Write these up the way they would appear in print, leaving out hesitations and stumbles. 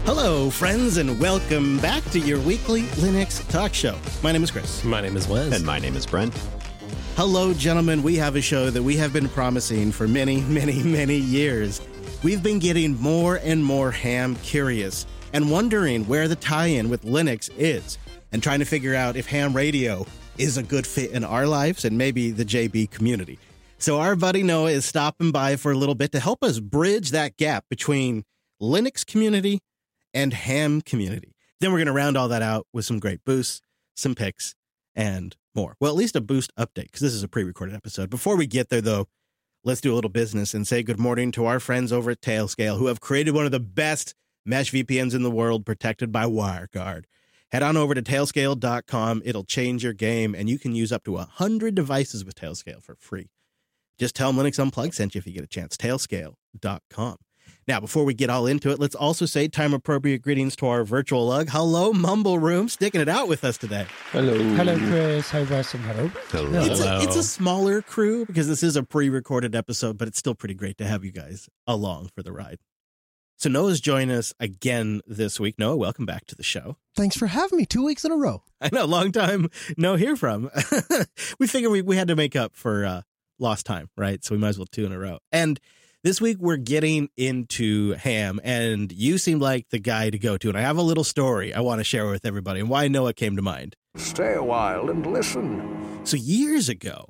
Hello, friends, and welcome back to your weekly Linux talk show. My name is Chris. My name is Wes. And my name is Brent. Hello, gentlemen. We have a show that we have been promising for many, many, many years. We've been getting more and more ham curious and wondering where the tie-in with Linux is and trying to figure out if ham radio is a good fit in our lives and maybe the JB community. So our buddy Noah is stopping by for a little bit to help us bridge that gap between Linux community and ham community. Then we're going to round all that out with some great boosts, some picks, and more. Well, at least a boost update, because this is a pre-recorded episode. Before we get there, though, let's do a little business and say good morning to our friends over at Tailscale, who have created one of the best mesh VPNs in the world, protected by WireGuard. Head on over to Tailscale.com. It'll change your game, and you can use up to 100 devices with Tailscale for free. Just tell them Linux Unplugged sent you if you get a chance. Tailscale.com. Now, before we get all into it, let's also say time-appropriate greetings to our virtual lug. Hello, Mumble Room, sticking it out with us today. Hello. Hello, Chris. Hi, Wes, and hello. Hello. It's a smaller crew because this is a pre-recorded episode, but it's still pretty great to have you guys along for the ride. So Noah's joining us again this week. Noah, welcome back to the show. Thanks for having me 2 weeks in a row. I know, long time no hear from. We figured we had to make up for lost time, right? So we might as well 2 in a row. And this week, we're getting into ham, and you seem like the guy to go to. And I have a little story I want to share with everybody and why Noah came to mind. Stay a while and listen. So years ago,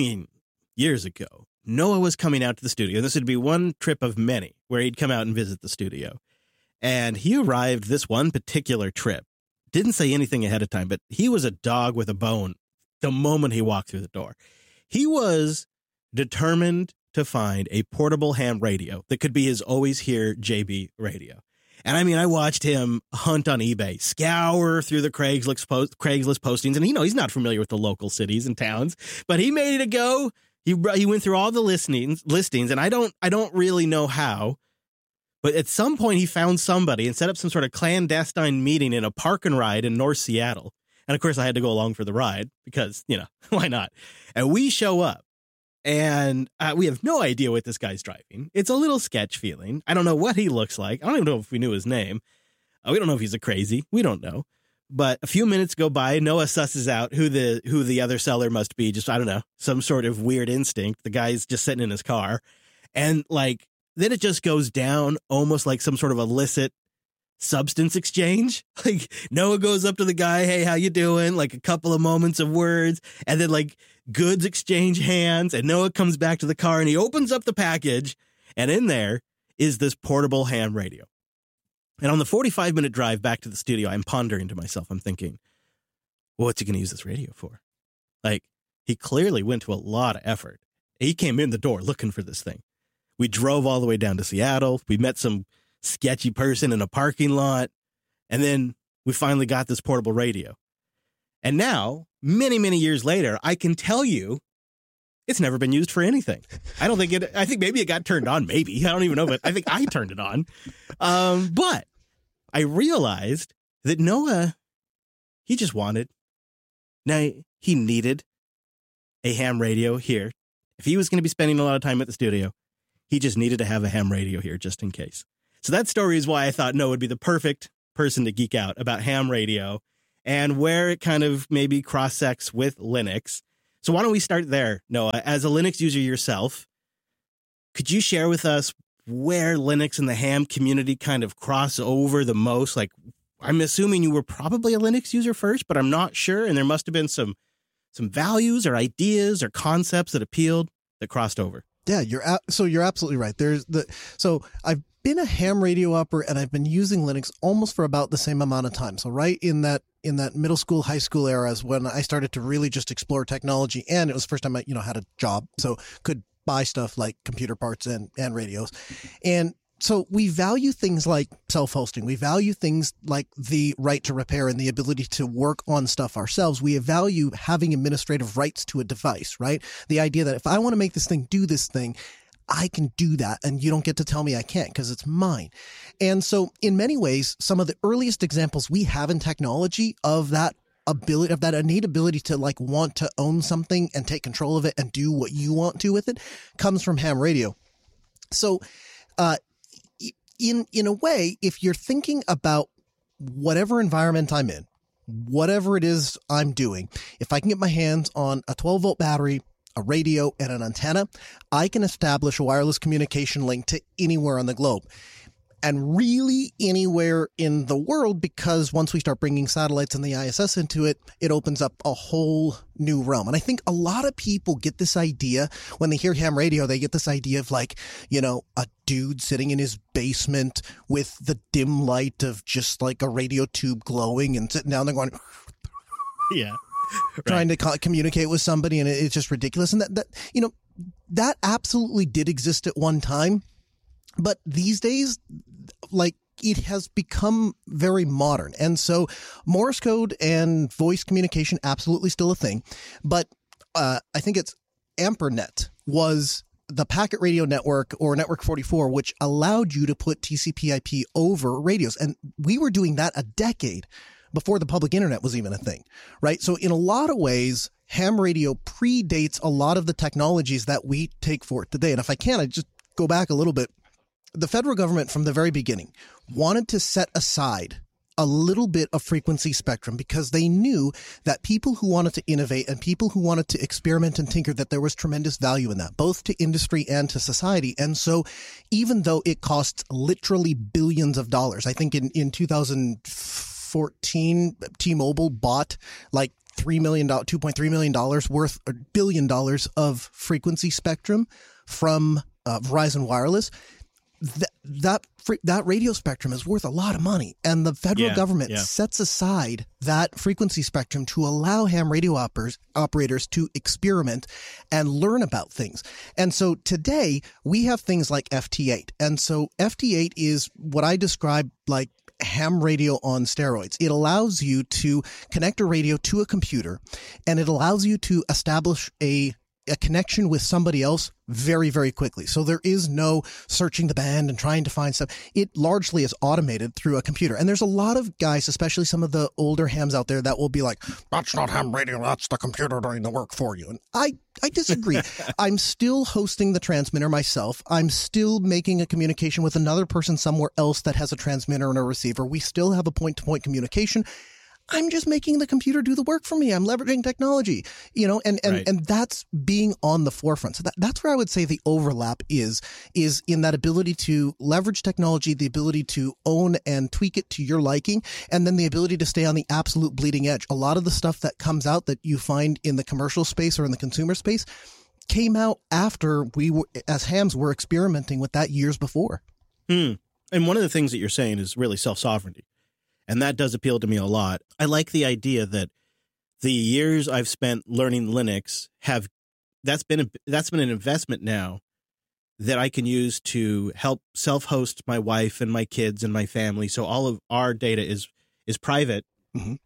Noah was coming out to the studio. This would be one trip of many where he'd come out and visit the studio. And he arrived this one particular trip. Didn't say anything ahead of time, but he was a dog with a bone the moment he walked through the door. He was determined to find a portable ham radio that could be his always here JB radio. And I mean, I watched him hunt on eBay, scour through the Craigslist postings. And, he's not familiar with the local cities and towns, but he made it a go. He went through all the listings, and I don't really know how. But at some point, he found somebody and set up some sort of clandestine meeting in a park and ride in North Seattle. And, of course, I had to go along for the ride because, why not? And we show up. And we have no idea what this guy's driving. It's a little sketch feeling. I don't know what he looks like. I don't even know if we knew his name. We don't know if he's a crazy. We don't know. But a few minutes go by. Noah susses out who the other seller must be. Just, I don't know, some sort of weird instinct. The guy's just sitting in his car. And then it just goes down almost like some sort of illicit substance exchange. Like Noah goes up to the guy, hey, how you doing? Like a couple of moments of words, and then goods exchange hands, and Noah comes back to the car and he opens up the package, and in there is this portable ham radio. And on the 45-minute drive back to the studio, I'm pondering to myself, I'm thinking, well, what's he going to use this radio for? He clearly went to a lot of effort. He came in the door looking for this thing. We drove all the way down to Seattle. We met some sketchy person in a parking lot. And then we finally got this portable radio. And now, many, many years later, I can tell you it's never been used for anything. I think maybe it got turned on, maybe. I don't even know, but I think I turned it on. But I realized that Noah, he just wanted, now he needed a ham radio here. If he was going to be spending a lot of time at the studio, he just needed to have a ham radio here just in case. So that story is why I thought Noah would be the perfect person to geek out about ham radio and where it kind of maybe cross-sects with Linux. So why don't we start there, Noah? As a Linux user yourself, could you share with us where Linux and the ham community kind of cross over the most? I'm assuming you were probably a Linux user first, but I'm not sure. And there must have been some values or ideas or concepts that appealed that crossed over. Yeah, you're absolutely right. So I've been a ham radio upper, and I've been using Linux almost for about the same amount of time. So right in that middle school, high school era is when I started to really just explore technology, and it was the first time I had a job, so could buy stuff like computer parts and radios. And so we value things like self-hosting. We value things like the right to repair and the ability to work on stuff ourselves. We value having administrative rights to a device, right? The idea that if I want to make this thing do this thing, I can do that, and you don't get to tell me I can't because it's mine. And so in many ways, some of the earliest examples we have in technology of that ability, of that innate ability to want to own something and take control of it and do what you want to with it, comes from ham radio. So in a way, if you're thinking about whatever environment I'm in, whatever it is I'm doing, if I can get my hands on a 12-volt battery, a radio, and an antenna, I can establish a wireless communication link to anywhere on the globe. And really anywhere in the world, because once we start bringing satellites and the ISS into it, it opens up a whole new realm. And I think a lot of people get this idea when they hear ham radio, they get this idea of like, you know, a dude sitting in his basement with the dim light of just like a radio tube glowing and sitting down there going, Yeah. trying to communicate with somebody. And it's just ridiculous. And that, you know, that absolutely did exist at one time. But these days, like, it has become very modern. And so Morse code and voice communication, absolutely still a thing. But I think it's AmperNet was the packet radio network, or Network 44, which allowed you to put TCP/IP over radios. And we were doing that a decade before the public internet was even a thing, right? So in a lot of ways, ham radio predates a lot of the technologies that we take for it today. And if I can, I just go back a little bit. The federal government from the very beginning wanted to set aside a little bit of frequency spectrum because they knew that people who wanted to innovate and people who wanted to experiment and tinker, that there was tremendous value in that, both to industry and to society. And so even though it costs literally billions of dollars, I think in 2014, T-Mobile bought like $2.3 million worth, or $1 billion of frequency spectrum from Verizon Wireless. That radio spectrum is worth a lot of money, and the federal government sets aside that frequency spectrum to allow ham radio operators to experiment and learn about things. And so today we have things like FT8. And so FT8 is what I describe like ham radio on steroids. It allows you to connect a radio to a computer, and it allows you to establish a connection with somebody else very, very quickly. So there is no searching the band and trying to find stuff. It largely is automated through a computer. And there's a lot of guys, especially some of the older hams out there, that will be like, that's not ham radio, that's the computer doing the work for you. And I disagree. I'm still hosting the transmitter myself. I'm still making a communication with another person somewhere else that has a transmitter and a receiver. We still have a point-to-point communication. I'm just making the computer do the work for me. I'm leveraging technology, you know, and that's being on the forefront. So that's where I would say the overlap is in that ability to leverage technology, the ability to own and tweak it to your liking, and then the ability to stay on the absolute bleeding edge. A lot of the stuff that comes out that you find in the commercial space or in the consumer space came out after we were, as hams, were experimenting with that years before. And one of the things that you're saying is really self-sovereignty. And that does appeal to me a lot. I like the idea that the years I've spent learning Linux that's been an investment now that I can use to help self-host my wife and my kids and my family. So all of our data is private. Mm-hmm.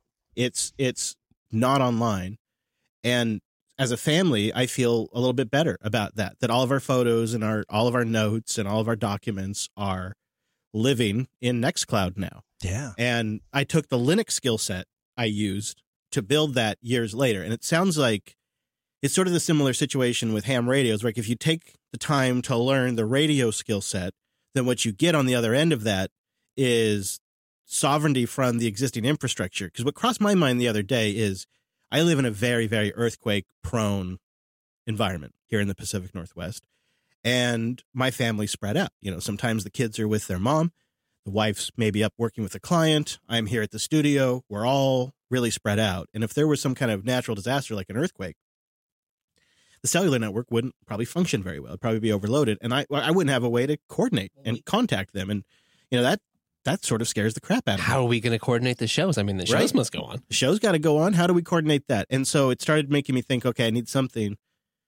It's not online. And as a family, I feel a little bit better about that all of our photos and all of our notes and all of our documents are living in Nextcloud now. Yeah. And I took the Linux skill set I used to build that years later. And it sounds like it's sort of the similar situation with ham radios, where if you take the time to learn the radio skill set, then what you get on the other end of that is sovereignty from the existing infrastructure. Because what crossed my mind the other day is I live in a very, very earthquake-prone environment here in the Pacific Northwest. And my family's spread out. You know, sometimes the kids are with their mom. The wife's maybe up working with a client. I'm here at the studio. We're all really spread out. And if there was some kind of natural disaster like an earthquake, the cellular network wouldn't probably function very well. It'd probably be overloaded. And I wouldn't have a way to coordinate and contact them. And, you know, that sort of scares the crap out of me. How are we going to coordinate the shows? I mean, the shows must go on. The show's got to go on. How do we coordinate that? And so it started making me think, okay, I need something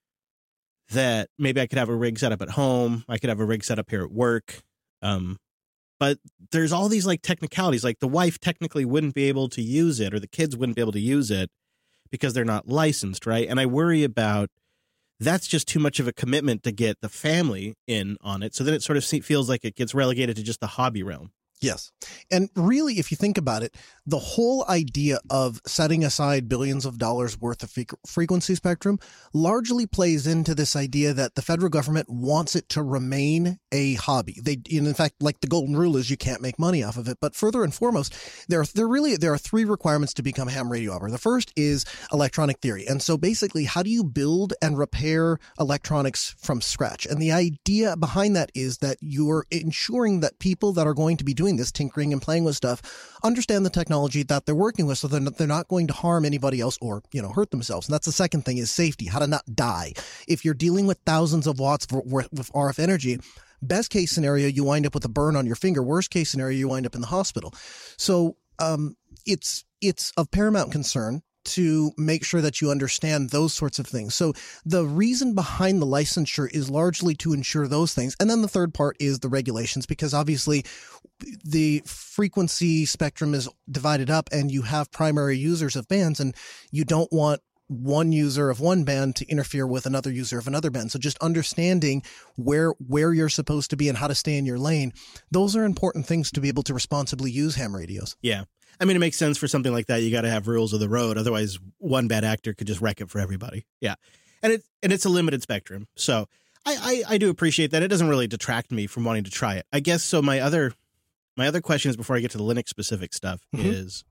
that maybe I could have a rig set up at home. I could have a rig set up here at work. But there's all these like technicalities, like the wife technically wouldn't be able to use it, or the kids wouldn't be able to use it because they're not licensed, right? And I worry about that's just too much of a commitment to get the family in on it. So then it sort of feels like it gets relegated to just the hobby realm. Yes. And really, if you think about it, the whole idea of setting aside billions of dollars worth of frequency spectrum largely plays into this idea that the federal government wants it to remain a hobby. In fact, like the golden rule is you can't make money off of it. But further and foremost, there are three requirements to become a ham radio operator. The first is electronic theory. And so basically, how do you build and repair electronics from scratch? And the idea behind that is that you're ensuring that people that are going to be doing this, tinkering and playing with stuff, understand the technology that they're working with so they're not going to harm anybody else or, hurt themselves. And that's the second thing is safety, how to not die. If you're dealing with thousands of watts worth of RF energy, best case scenario, you wind up with a burn on your finger. Worst case scenario, you wind up in the hospital. So it's of paramount concern to make sure that you understand those sorts of things. So the reason behind the licensure is largely to ensure those things. And then the third part is the regulations, because obviously the frequency spectrum is divided up and you have primary users of bands, and you don't want one user of one band to interfere with another user of another band. So just understanding where you're supposed to be and how to stay in your lane, those are important things to be able to responsibly use ham radios. Yeah. I mean, it makes sense for something like that. You got to have rules of the road. Otherwise, one bad actor could just wreck it for everybody. Yeah. And it's a limited spectrum. So I do appreciate that. It doesn't really detract me from wanting to try it, I guess. So my other questions before I get to the Linux specific stuff is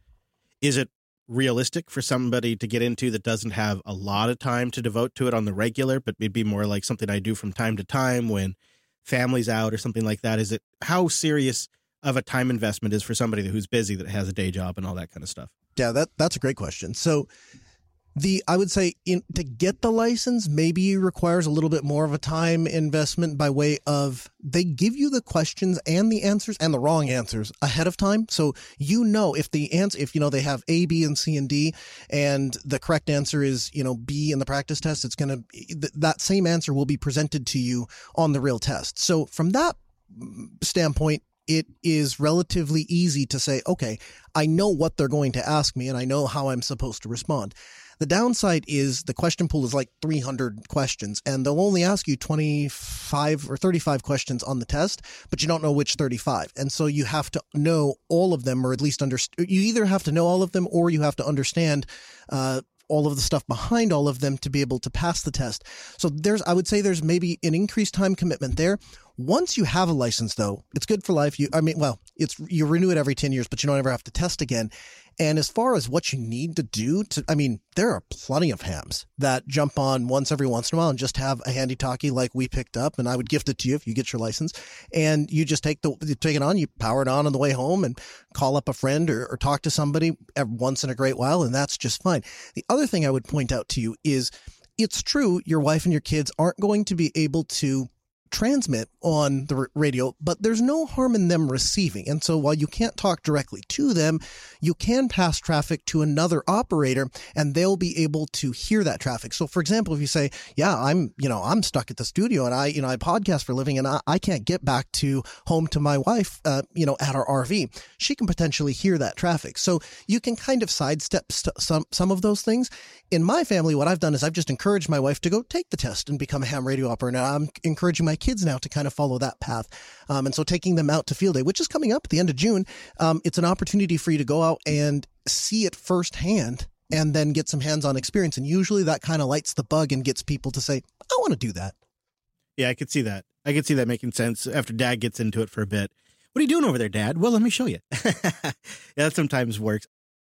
it realistic for somebody to get into that doesn't have a lot of time to devote to it on the regular, but maybe more like something I do from time to time when family's out or something like that? How serious of a time investment is for somebody who's busy, that has a day job and all that kind of stuff? Yeah, that's a great question. So I would say to get the license maybe requires a little bit more of a time investment by way of they give you the questions and the answers and the wrong answers ahead of time. So if the answer, if they have A, B, and C, and D, and the correct answer is B in the practice test, it's going to that same answer will be presented to you on the real test. So from that standpoint, it is relatively easy to say, okay, I know what they're going to ask me and I know how I'm supposed to respond. The downside is the question pool is like 300 questions, and they'll only ask you 25 or 35 questions on the test, but you don't know which 35. And so you have to know all of them, or at least you either have to know all of them or you have to understand all of the stuff behind all of them to be able to pass the test. So I would say there's maybe an increased time commitment there. Once you have a license, though, it's good for life. You renew it every 10 years, but you don't ever have to test again. And as far as what you need to do there are plenty of hams that jump on once every once in a while and just have a handy talkie like we picked up, and I would gift it to you if you get your license. And you just take it on, you power it on the way home and call up a friend or talk to somebody once in a great while, and that's just fine. The other thing I would point out to you is it's true your wife and your kids aren't going to be able to transmit on the radio, but there's no harm in them receiving. And so while you can't talk directly to them, you can pass traffic to another operator and they'll be able to hear that traffic. So for example, if you say, yeah, I'm stuck at the studio and I podcast for a living and I can't get back to home to my wife, at our RV, she can potentially hear that traffic. So you can kind of sidestep some of those things. In my family, what I've done is I've just encouraged my wife to go take the test and become a ham radio operator. And I'm encouraging my kids now to kind of follow that path. And so taking them out to field day, which is coming up at the end of June, it's an opportunity for you to go out and see it firsthand and then get some hands-on experience. And usually that kind of lights the bug and gets people to say, I want to do that. Yeah, I could see that. I could see that making sense after Dad gets into it for a bit. What are you doing over there, Dad? Well, let me show you. Yeah, that sometimes works.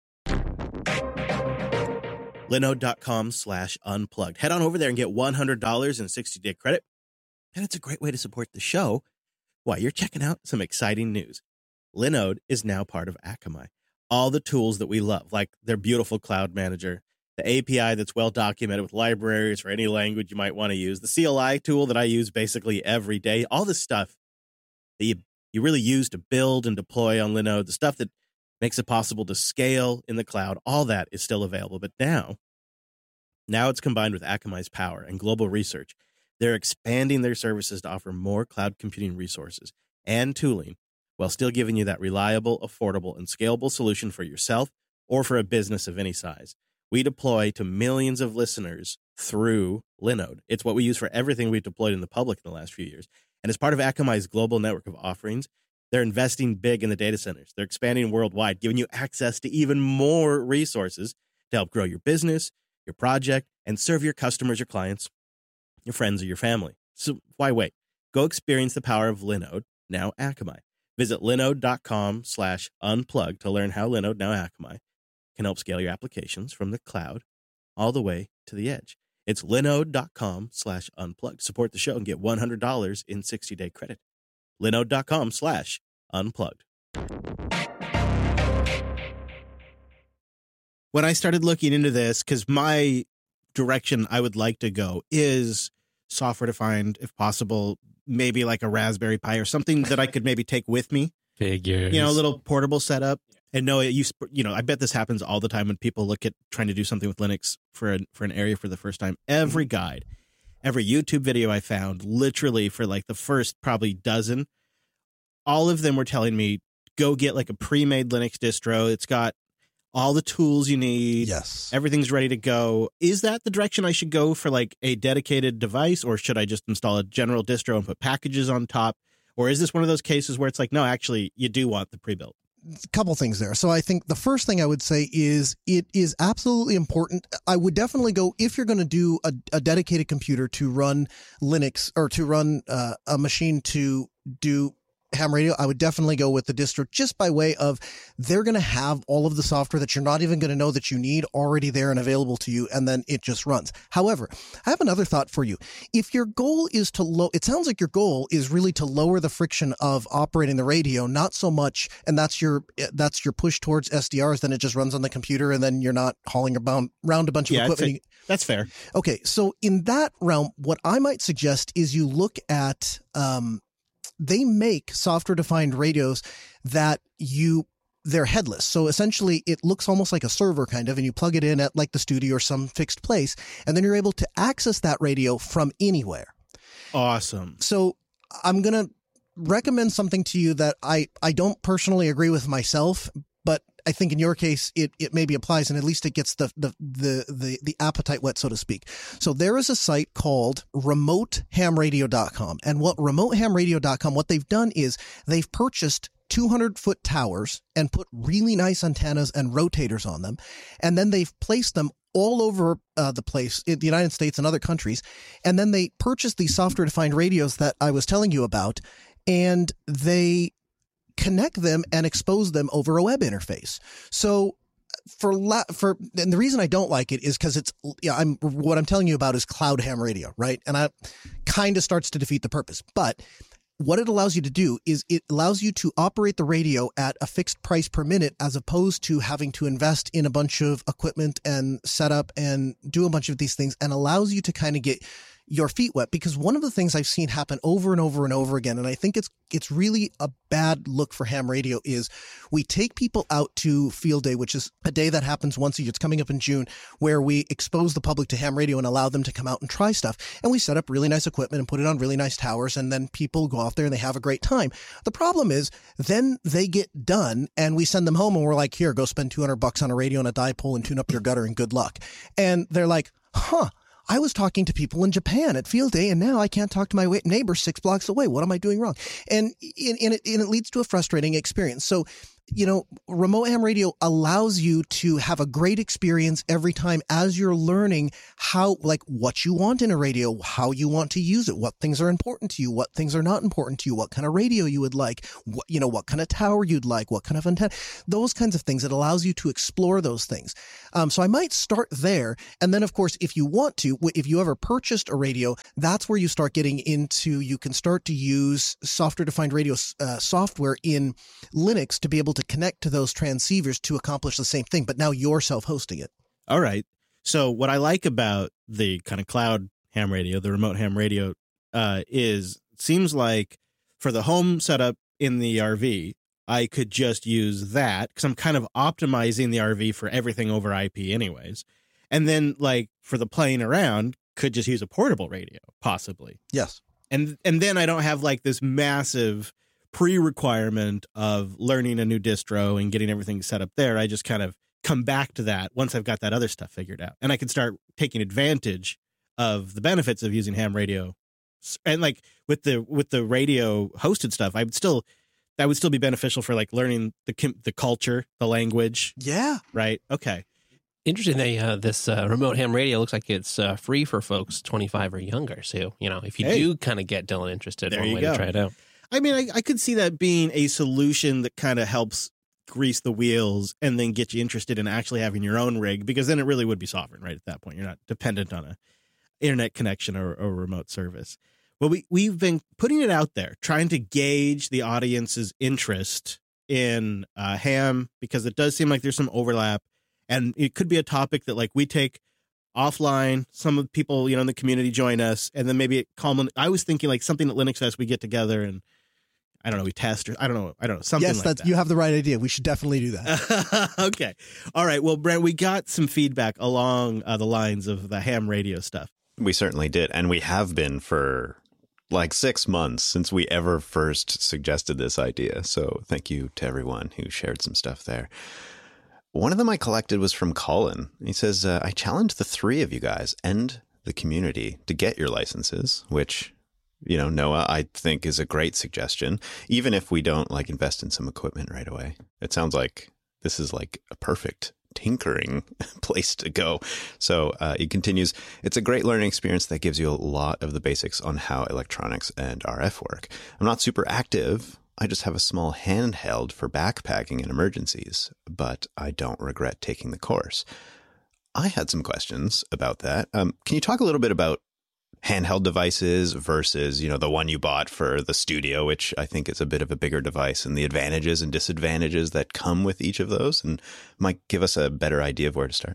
Linode.com/unplugged. Head on over there and get $100 in 60-day credit. And it's a great way to support the show while you're checking out some exciting news. Linode is now part of Akamai. All the tools that we love, like their beautiful cloud manager, the API that's well documented with libraries for any language you might want to use, the CLI tool that I use basically every day, all the stuff that you really use to build and deploy on Linode, the stuff that makes it possible to scale in the cloud, all that is still available. But now it's combined with Akamai's power and global research. They're expanding their services to offer more cloud computing resources and tooling while still giving you that reliable, affordable, and scalable solution for yourself or for a business of any size. We deploy to millions of listeners through Linode. It's what we use for everything we've deployed in the public in the last few years. And as part of Akamai's global network of offerings, They're investing big in the data centers. They're expanding worldwide, giving you access to even more resources to help grow your business, your project, and serve your customers, your clients, your friends, or your family. So why wait? Go experience the power of Linode, now Akamai. Visit linode.com/unplug to learn how Linode, now Akamai, can help scale your applications from the cloud all the way to the edge. It's linode.com/unplug. Support the show and get $100 in 60-day credit. linode.com/unplugged. When I started looking into this, because my direction I would like to go is software defined, if possible, maybe like a Raspberry Pi or something that I could maybe take with me. Figures. You know, a little portable setup. And no, I bet this happens all the time when people look at trying to do something with Linux for an area for the first time. Every guide, every YouTube video I found, literally for like the first probably dozen, all of them were telling me, go get like a pre-made Linux distro. It's got all the tools you need. Yes. Everything's ready to go. Is that the direction I should go for like a dedicated device, or should I just install a general distro and put packages on top? Or is this one of those cases where it's like, no, actually, you do want the pre-built? A couple things there. So I think the first thing I would say is it is absolutely important. I would definitely go, if you're going to do a dedicated computer to run Linux or to run a machine to do ham radio, I would definitely go with the distro, just by way of they're going to have all of the software that you're not even going to know that you need already there and available to you, and then it just runs. However, I have another thought for you. If your goal is to it sounds like your goal is really to lower the friction of operating the radio, not so much, and that's your push towards SDRs, then it just runs on the computer and then you're not hauling around a bunch of equipment. That's fair. Okay, so in that realm, what I might suggest is you look at they make software-defined radios that they're headless. So essentially, it looks almost like a server kind of, and you plug it in at like the studio or some fixed place, and then you're able to access that radio from anywhere. Awesome. So I'm going to recommend something to you that I don't personally agree with myself, but I think in your case, it maybe applies, and at least it gets the appetite wet, so to speak. So there is a site called remotehamradio.com. And what remotehamradio.com, what they've done is they've purchased 200-foot towers and put really nice antennas and rotators on them. And then they've placed them all over the place in the United States and other countries. And then they purchased these software-defined radios that I was telling you about, and they connect them and expose them over a web interface. So and the reason I don't like it is because what I'm telling you about is cloud ham radio, right? And I kind of starts to defeat the purpose. But what it allows you to do is it allows you to operate the radio at a fixed price per minute, as opposed to having to invest in a bunch of equipment and setup and do a bunch of these things, and allows you to kind of get your feet wet. Because one of the things I've seen happen over and over and over again, and I think it's really a bad look for ham radio, is we take people out to Field Day, which is a day that happens once a year. It's coming up in June, where we expose the public to ham radio and allow them to come out and try stuff. And we set up really nice equipment and put it on really nice towers, and then people go out there and they have a great time. The problem is then they get done and we send them home and we're like, here, go spend $200 on a radio and a dipole and tune up your gutter and good luck. And they're like, I was talking to people in Japan at Field Day, and now I can't talk to my neighbor 6 blocks away. What am I doing wrong? And it leads to a frustrating experience. So, remote ham radio allows you to have a great experience every time as you're learning what you want in a radio, how you want to use it, what things are important to you, what things are not important to you, what kind of radio you would like, what kind of tower you'd like, what kind of antenna, those kinds of things. It allows you to explore those things. So I might start there. And then, of course, if you want to, if you ever purchased a radio, that's where you start getting into, you can start to use software-defined radio software in Linux to be able to connect to those transceivers to accomplish the same thing, but now you're self-hosting it. All right. So what I like about the kind of cloud ham radio, the remote ham radio, seems like for the home setup in the RV, I could just use that because I'm kind of optimizing the RV for everything over IP anyways. And then like for the playing around, could just use a portable radio, possibly. Yes. And then I don't have like this massive pre-requirement of learning a new distro and getting everything set up there. I just kind of come back to that once I've got that other stuff figured out. And I can start taking advantage of the benefits of using ham radio. And like with the radio hosted stuff, I would still, that would still be beneficial for like learning the culture, the language. Yeah. Right. Okay. Interesting. This remote ham radio looks like it's free for folks 25 or younger. So, if you do kind of get Dylan interested, there one you way go. to try it out. I mean, I could see that being a solution that kind of helps grease the wheels and then get you interested in actually having your own rig, because then it really would be sovereign, right? At that point, you're not dependent on a internet connection or remote service. Well, we've been putting it out there, trying to gauge the audience's interest in ham, because it does seem like there's some overlap, and it could be a topic that like we take offline. Some of the people, in the community join us, and then maybe I was thinking like something at Linux Fest, we get together and I don't know, we test, or I don't know, something like that. You have the right idea. We should definitely do that. Okay. All right. Well, Brent, we got some feedback along the lines of the ham radio stuff. We certainly did. And we have been for like 6 months since we ever first suggested this idea. So thank you to everyone who shared some stuff there. One of them I collected was from Colin. He says, I challenge the three of you guys and the community to get your licenses, which, Noah, I think is a great suggestion, even if we don't like invest in some equipment right away. It sounds like this is like a perfect tinkering place to go. So he continues, it's a great learning experience that gives you a lot of the basics on how electronics and RF work. I'm not super active. I just have a small handheld for backpacking in emergencies, but I don't regret taking the course. I had some questions about that. Can you talk a little bit about handheld devices versus, the one you bought for the studio, which I think is a bit of a bigger device, and the advantages and disadvantages that come with each of those, and might give us a better idea of where to start?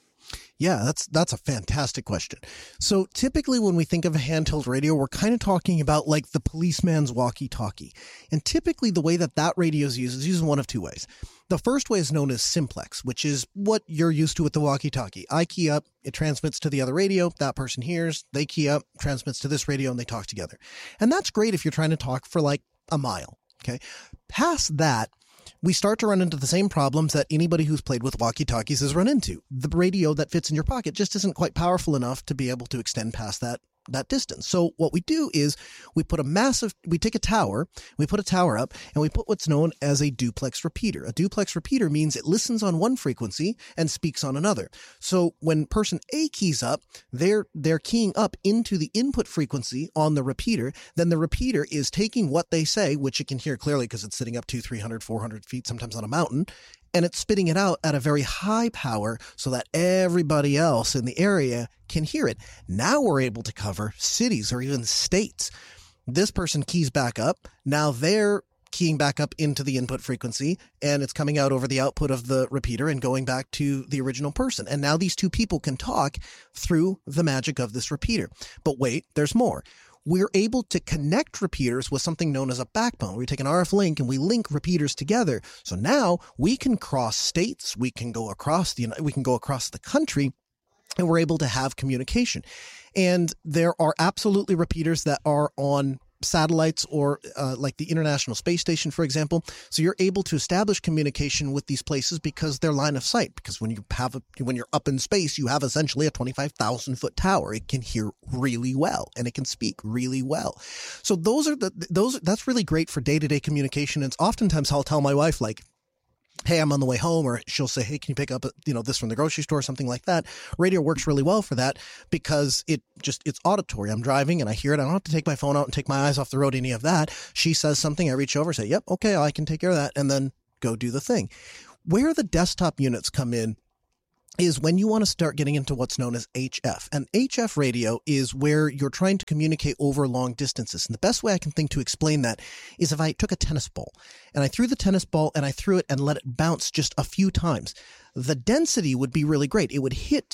Yeah, that's a fantastic question. So typically when we think of a handheld radio, we're kind of talking about like the policeman's walkie-talkie. And typically the way that radio is used one of two ways. The first way is known as simplex, which is what you're used to with the walkie-talkie. I key up, it transmits to the other radio, that person hears, they key up, transmits to this radio, and they talk together. And that's great if you're trying to talk for like a mile. Okay. Past that, we start to run into the same problems that anybody who's played with walkie-talkies has run into. The radio that fits in your pocket just isn't quite powerful enough to be able to extend past that distance. So what we do is we take a tower, we put a tower up, and we put what's known as a duplex repeater. A duplex repeater means it listens on one frequency and speaks on another. So when person A keys up, they're keying up into the input frequency on the repeater. Then the repeater is taking what they say, which it can hear clearly because it's sitting up 200, 300, 400 feet, sometimes on a mountain, and it's spitting it out at a very high power so that everybody else in the area can hear it. Now we're able to cover cities or even states. This person keys back up. Now they're keying back up into the input frequency, and it's coming out over the output of the repeater and going back to the original person. And now these two people can talk through the magic of this repeater. But wait, there's more. We're able to connect repeaters with something known as a backbone. We take an RF link and we link repeaters together. So now we can cross states, we can go across the country, and we're able to have communication. And there are absolutely repeaters that are on satellites or like the International Space Station, for example. So you're able to establish communication with these places because they're line of sight. Because when you're up in space, you have essentially a 25,000 foot tower. It can hear really well and it can speak really well. So that's really great for day-to-day communication. And oftentimes I'll tell my wife, like, hey, I'm on the way home, or she'll say, hey, can you pick up, this from the grocery store, something like that. Radio works really well for that because it's auditory. I'm driving and I hear it. I don't have to take my phone out and take my eyes off the road, any of that. She says something, I reach over, say, yep, okay, I can take care of that, and then go do the thing. Where the desktop units come in is when you want to start getting into what's known as HF. And HF radio is where you're trying to communicate over long distances. And the best way I can think to explain that is if I took a tennis ball and I threw the tennis ball and I threw it and let it bounce just a few times, the density would be really great. It would hit,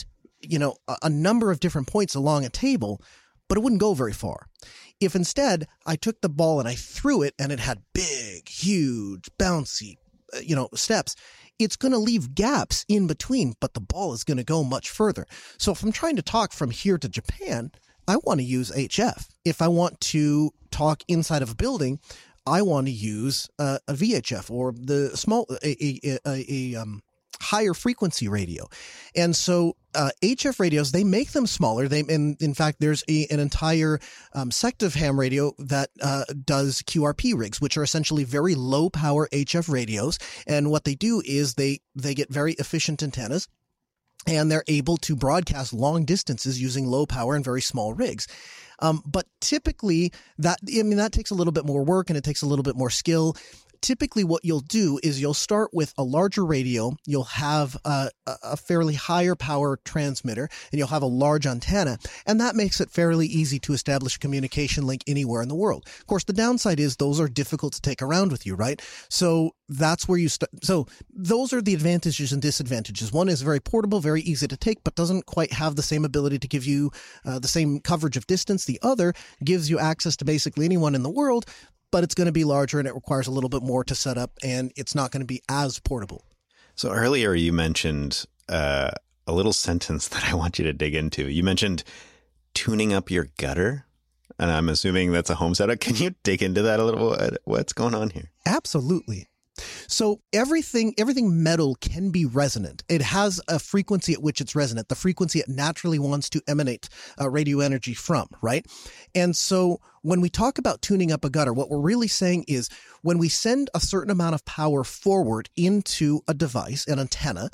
a number of different points along a table, but it wouldn't go very far. If instead I took the ball and I threw it and it had big, huge, bouncy, steps, it's going to leave gaps in between, but the ball is going to go much further. So if I'm trying to talk from here to Japan, I want to use HF. If I want to talk inside of a building, I want to use a VHF or the small, higher frequency radio. And so HF radios, they make them smaller. In fact, there's an entire sect of ham radio that does QRP rigs, which are essentially very low power HF radios. And what they do is they get very efficient antennas, and they're able to broadcast long distances using low power and very small rigs. But typically that takes a little bit more work and it takes a little bit more skill. Typically what you'll do is you'll start with a larger radio, you'll have a fairly higher power transmitter, and you'll have a large antenna, and that makes it fairly easy to establish a communication link anywhere in the world. Of course, the downside is those are difficult to take around with you, right? So that's where you start. So those are the advantages and disadvantages. One is very portable, very easy to take, but doesn't quite have the same ability to give you the same coverage of distance. The other gives you access to basically anyone in the world, but it's going to be larger and it requires a little bit more to set up, and it's not going to be as portable. So earlier you mentioned a little sentence that I want you to dig into. You mentioned tuning up your gutter, and I'm assuming that's a home setup. Can you dig into that a little bit? What's going on here? Absolutely. So everything metal can be resonant. It has a frequency at which it's resonant, the frequency it naturally wants to emanate radio energy from, right? And so when we talk about tuning up a gutter, what we're really saying is when we send a certain amount of power forward into a device, an antenna,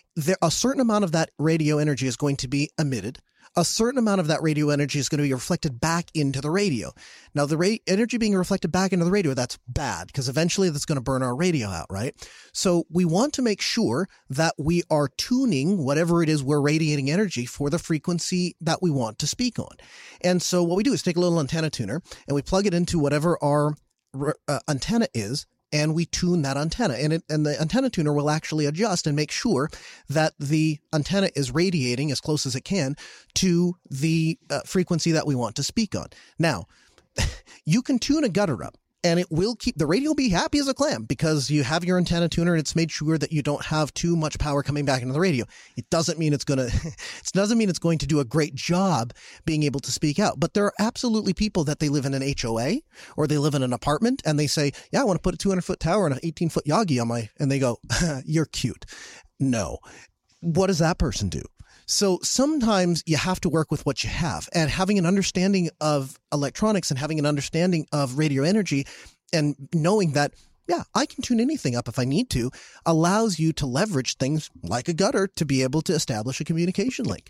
a certain amount of that radio energy is going to be emitted. A certain amount of that radio energy is going to be reflected back into the radio. Now, the energy being reflected back into the radio, that's bad because eventually that's going to burn our radio out, right? So we want to make sure that we are tuning whatever it is we're radiating energy for the frequency that we want to speak on. And so what we do is take a little antenna tuner and we plug it into whatever our antenna is, and we tune that antenna. And the antenna tuner will actually adjust and make sure that the antenna is radiating as close as it can to the frequency that we want to speak on. Now, you can tune a gutter up, and it will keep the radio will be happy as a clam because you have your antenna tuner and it's made sure that you don't have too much power coming back into the radio. It doesn't mean it's going to do a great job being able to speak out. But there are absolutely people that they live in an HOA or they live in an apartment and they say, yeah, I want to put a 200-foot tower and an 18-foot Yagi on my, and they go, you're cute. No. What does that person do? So sometimes you have to work with what you have, and having an understanding of electronics and having an understanding of radio energy and knowing that, yeah, I can tune anything up if I need to, allows you to leverage things like a gutter to be able to establish a communication link.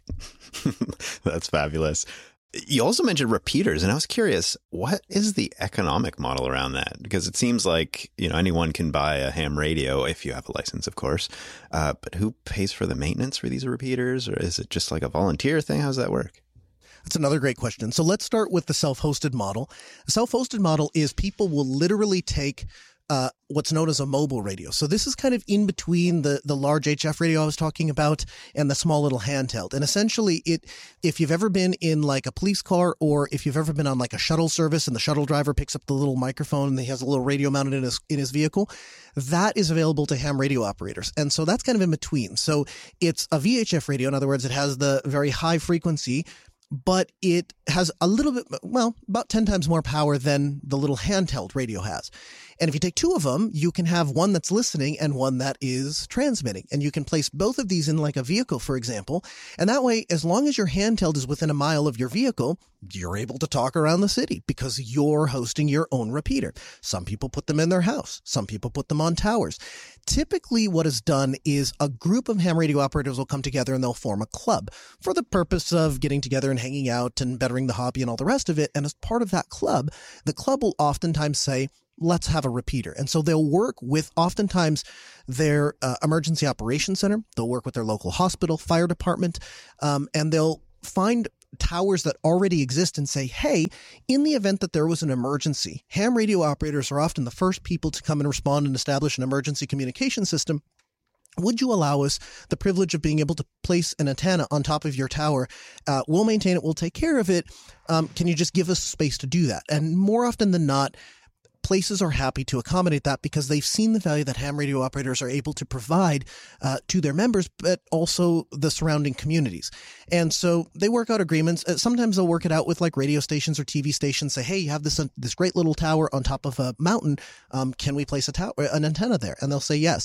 That's fabulous. You also mentioned repeaters, and I was curious, what is the economic model around that? Because it seems like, anyone can buy a ham radio if you have a license, of course. But who pays for the maintenance for these repeaters? Or is it just like a volunteer thing? How does that work? That's another great question. So let's start with the self-hosted model. The self-hosted model is people will literally take what's known as a mobile radio. So this is kind of in between the large HF radio I was talking about and the small little handheld. And essentially if you've ever been in like a police car or if you've ever been on like a shuttle service and the shuttle driver picks up the little microphone and he has a little radio mounted in his vehicle, that is available to ham radio operators. And so that's kind of in between. So it's a VHF radio. In other words, it has the very high frequency, but it has a little bit, about 10 times more power than the little handheld radio has. And if you take two of them, you can have one that's listening and one that is transmitting. And you can place both of these in like a vehicle, for example. And that way, as long as your handheld is within a mile of your vehicle, you're able to talk around the city because you're hosting your own repeater. Some people put them in their house. Some people put them on towers. Typically, what is done is a group of ham radio operators will come together and they'll form a club for the purpose of getting together and hanging out and bettering the hobby and all the rest of it. And as part of that club, the club will oftentimes say, let's have a repeater. And so they'll work with oftentimes their emergency operations center. They'll work with their local hospital, fire department, and they'll find towers that already exist and say, hey, in the event that there was an emergency, ham radio operators are often the first people to come and respond and establish an emergency communication system. Would you allow us the privilege of being able to place an antenna on top of your tower? We'll maintain it. We'll take care of it. Can you just give us space to do that? And more often than not, places are happy to accommodate that because they've seen the value that ham radio operators are able to provide to their members, but also the surrounding communities. And so they work out agreements. Sometimes they'll work it out with like radio stations or TV stations, say, hey, you have this great little tower on top of a mountain. Can we place an antenna there? And they'll say yes.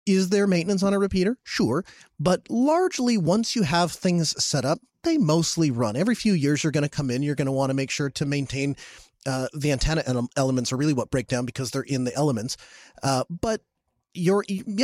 Is there maintenance on a repeater? Sure. But largely, once you have things set up, they mostly run. Every few years, you're going to come in. You're going to want to make sure to maintain the antenna elements are really what break down because they're in the elements. But you're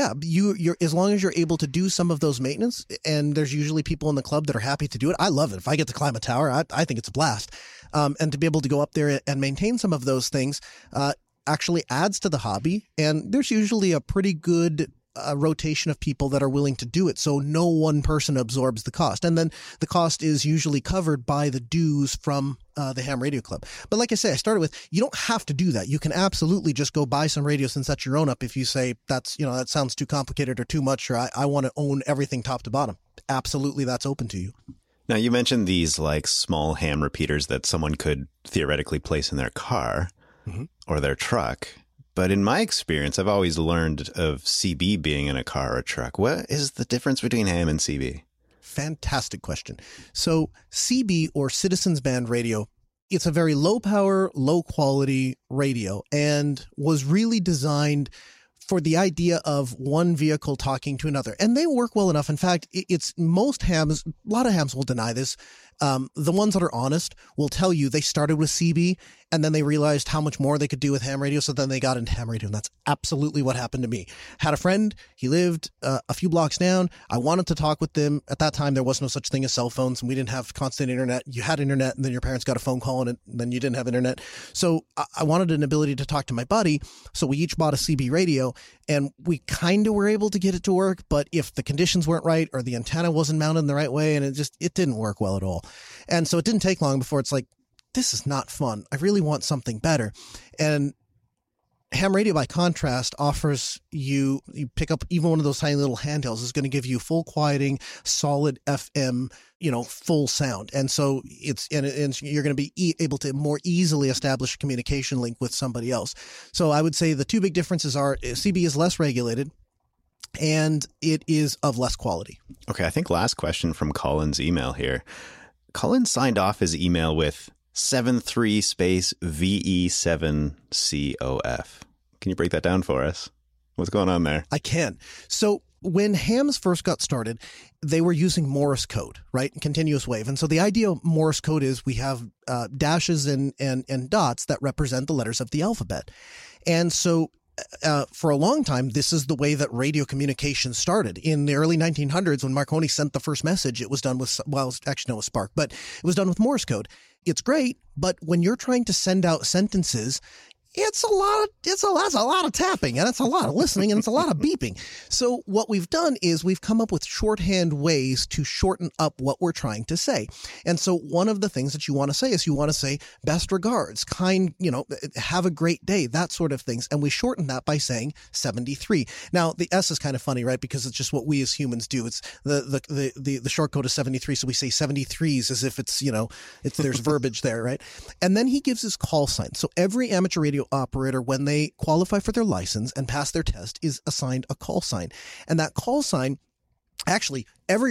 as long as you're able to do some of those maintenance, and there's usually people in the club that are happy to do it. I love it. If I get to climb a tower, I think it's a blast. And to be able to go up there and maintain some of those things actually adds to the hobby. And there's usually a pretty good rotation of people that are willing to do it. So no one person absorbs the cost. And then the cost is usually covered by the dues from the Ham Radio Club. But like I say, I started with, you don't have to do that. You can absolutely just go buy some radios and set your own up if you say that sounds too complicated or too much, or I want to own everything top to bottom. Absolutely, that's open to you. Now, you mentioned these like small ham repeaters that someone could theoretically place in their car or their truck. But in my experience, I've always learned of CB being in a car or a truck. What is the difference between ham and CB? Fantastic question. So CB, or Citizens Band Radio, it's a very low power, low quality radio and was really designed for the idea of one vehicle talking to another. And they work well enough. In fact, it's most hams, a lot of hams will deny this. The ones that are honest will tell you they started with CB and then they realized how much more they could do with ham radio. So then they got into ham radio. And that's absolutely what happened to me. Had a friend, he lived a few blocks down. I wanted to talk with them. At that time, there was no such thing as cell phones and we didn't have constant internet. You had internet and then your parents got a phone call and then you didn't have internet. So I wanted an ability to talk to my buddy. So we each bought a CB radio and we kind of were able to get it to work. But if the conditions weren't right or the antenna wasn't mounted in the right way, and it didn't work well at all. And so it didn't take long before it's like, this is not fun. I really want something better. And ham radio, by contrast, offers you pick up even one of those tiny little handhelds is going to give you full quieting, solid FM, full sound. And so and you're going to be able to more easily establish a communication link with somebody else. So I would say the two big differences are CB is less regulated and it is of less quality. Okay, I think last question from Colin's email here. Colin signed off his email with 73 space VE7COF. Can you break that down for us? What's going on there? I can. So when hams first got started, they were using Morse code, right? Continuous wave. And so the idea of Morse code is we have dashes and dots that represent the letters of the alphabet. And so for a long time, this is the way that radio communication started. In the early 1900s, when Marconi sent the first message, it was done with, it was Spark, but it was done with Morse code. It's great, but when you're trying to send out sentences, that's a lot of tapping and it's a lot of listening and it's a lot of beeping. So what we've done is we've come up with shorthand ways to shorten up what we're trying to say. And so one of the things that you want to say is you want to say best regards, have a great day, that sort of things. And we shorten that by saying 73. Now the S is kind of funny, right? Because it's just what we as humans do. It's the short code is 73. So we say 73s as if it's, there's verbiage there, right? And then he gives his call sign. So every amateur radio operator, when they qualify for their license and pass their test, is assigned a call sign. And that call sign, actually, every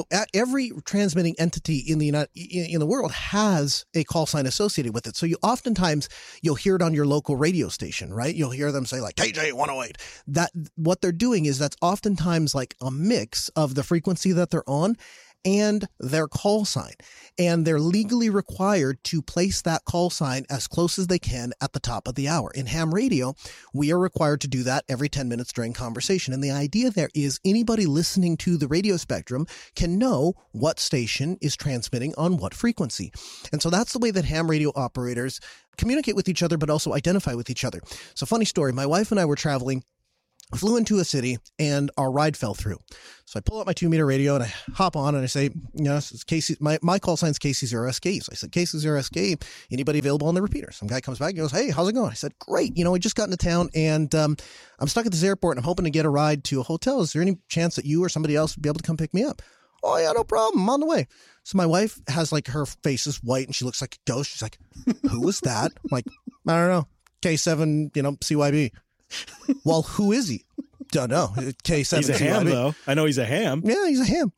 transmitting entity in the world has a call sign associated with it. So you'll hear it on your local radio station, right? You'll hear them say like KJ 108. That what they're doing is that's oftentimes like a mix of the frequency that they're on and their call sign. And they're legally required to place that call sign as close as they can at the top of the hour. In ham radio, we are required to do that every 10 minutes during conversation. And the idea there is anybody listening to the radio spectrum can know what station is transmitting on what frequency. And so that's the way that ham radio operators communicate with each other, but also identify with each other. So funny story, my wife and I were traveling, flew into a city and our ride fell through. So I pull out my 2-meter radio and I hop on and I say, it's Casey, my call sign's KC0SK. So I said, KC0SK, anybody available on the repeater? Some guy comes back and goes, hey, how's it going? I said, great. I just got into town and I'm stuck at this airport and I'm hoping to get a ride to a hotel. Is there any chance that you or somebody else would be able to come pick me up? Oh yeah, no problem. I'm on the way. So my wife has like, her face is white and she looks like a ghost. She's like, who is that? I'm like, I don't know. K7, CYB. Well, who is he? Don't know. K7. He's a ham, though. I know he's a ham. Yeah, he's a ham.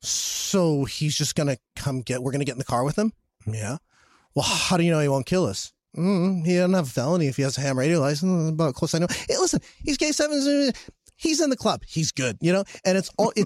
So he's just going to we're going to get in the car with him? Yeah. Well, how do you know he won't kill us? He doesn't have a felony if he has a ham radio license. About close I know. Hey, listen, he's K7. he's in the club. He's good, you know, and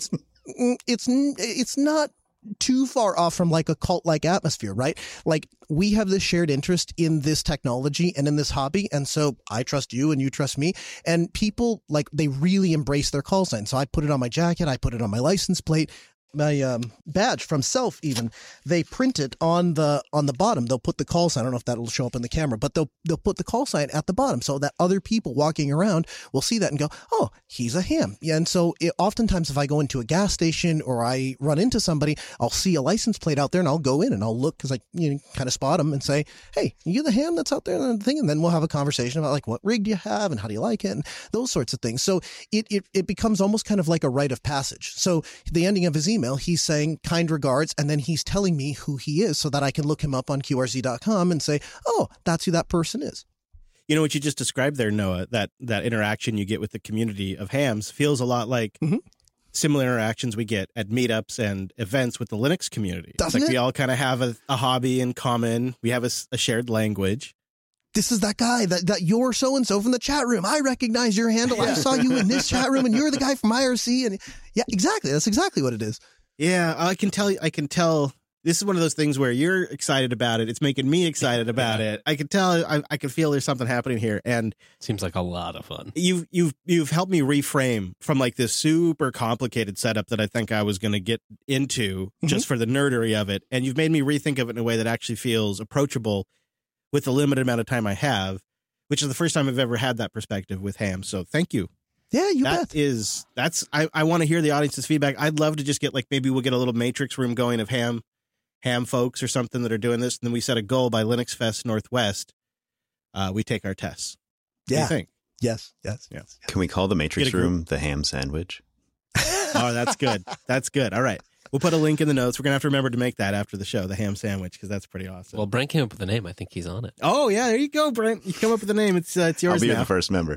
it's not too far off from like a cult-like atmosphere, right? Like we have this shared interest in this technology and in this hobby. And so I trust you and you trust me. And people like, they really embrace their call sign. So I put it on my jacket. I put it on my license plate. My badge from Self, even they print it on the bottom. They'll put the call sign. I don't know if that'll show up in the camera, but they'll put the call sign at the bottom so that other people walking around will see that and go, "Oh, he's a ham." Yeah, and so oftentimes if I go into a gas station or I run into somebody, I'll see a license plate out there and I'll go in and I'll look because I kind of spot them and say, "Hey, are you the ham that's out there?" And then we'll have a conversation about like what rig do you have and how do you like it and those sorts of things. So it becomes almost kind of like a rite of passage. So the ending of his email, he's saying kind regards, and then he's telling me who he is so that I can look him up on QRZ.com and say, oh, that's who that person is. You know what you just described there, Noah, that interaction you get with the community of hams feels a lot like similar interactions we get at meetups and events with the Linux community. Doesn't it's like it? we all kind of have a hobby in common. We have a shared language. This is that guy that you're so-and-so from the chat room. I recognize your handle. I saw you in this chat room and you're the guy from IRC. And yeah, exactly. That's exactly what it is. Yeah, I can tell this is one of those things where you're excited about it. It's making me excited about it. I can tell, I can feel there's something happening here. And seems like a lot of fun. You've helped me reframe from like this super complicated setup that I think I was going to get into just for the nerdery of it. And you've made me rethink of it in a way that actually feels approachable with the limited amount of time I have, which is the first time I've ever had that perspective with ham. So thank you. Yeah, you bet. I want to hear the audience's feedback. I'd love to just get like, maybe we'll get a little matrix room going of ham folks or something that are doing this. And then we set a goal by Linux Fest Northwest. We take our tests. Yeah. What do you think? Yes. Can we call the matrix room the ham sandwich? Oh, that's good. That's good. All right. We'll put a link in the notes. We're going to have to remember to make that after the show, the ham sandwich, because that's pretty awesome. Well, Brent came up with the name. I think he's on it. Oh, yeah. There you go, Brent. You come up with the name. It's yours now. I'll be the first member.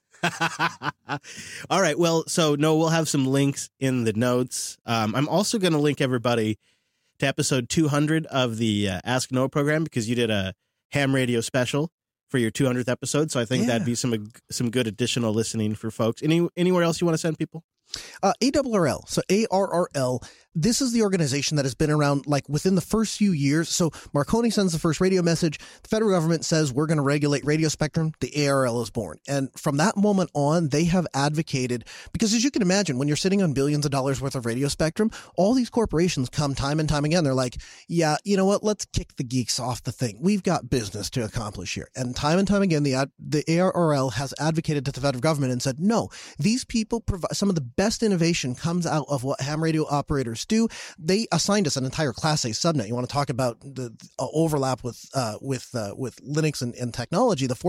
All right. Well, so no, we'll have some links in the notes. I'm also going to link everybody to episode 200 of the Ask Noah program because you did a ham radio special for your 200th episode. So I think that'd be some good additional listening for folks. Anywhere else you want to send people? ARRL. So ARRL. This is the organization that has been around like within the first few years. So Marconi sends the first radio message. The federal government says we're going to regulate radio spectrum. The ARRL is born. And from that moment on, they have advocated, because as you can imagine, when you're sitting on billions of dollars worth of radio spectrum, all these corporations come time and time again. They're like, yeah, you know what? Let's kick the geeks off the thing. We've got business to accomplish here. And time again, the ARRL has advocated to the federal government and said, no, these people provide some of the best innovation comes out of what ham radio operators do. They assigned us an entire Class A subnet. You want to talk about the overlap with Linux and technology? The